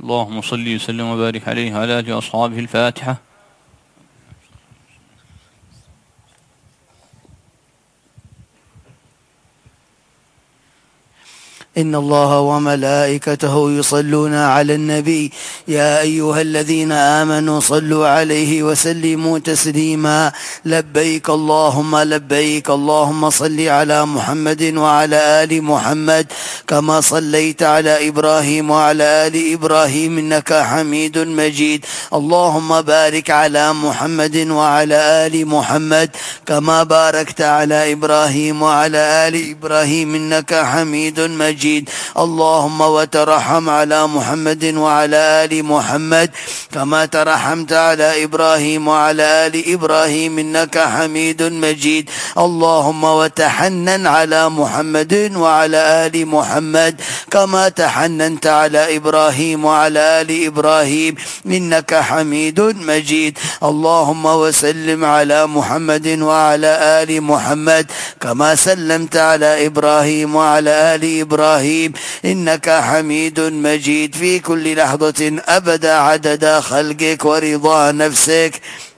اللهم صل وسلم وبارك عليه وعلى آله وأصحابه. الفاتحة. إن الله وملائكته يصلون على النبي يا أيها الذين آمنوا صلوا عليه وسلموا تسليما. لبيك اللهم لبيك، اللهم صل على محمد وعلى آل محمد كما صليت على إبراهيم وعلى آل إبراهيم إنك حميد مجيد. اللهم بارك على محمد وعلى آل محمد كما باركت على إبراهيم وعلى آل إبراهيم إنك حميد مجيد. اللهم وترحم على محمد وعلى آل محمد كما ترحمت على إبراهيم وعلى آل إبراهيم إنك حميد مجيد. اللهم وتحنن على محمد وعلى آل محمد كما تحننت على إبراهيم وعلى آل إبراهيم إنك حميد مجيد. اللهم وسلم على محمد وعلى آل محمد كما سلمت على إبراهيم وعلى آل إبراهيم إنك حميد مجيد في كل لحظة أبدا عدد خلقك ورضا نفسك.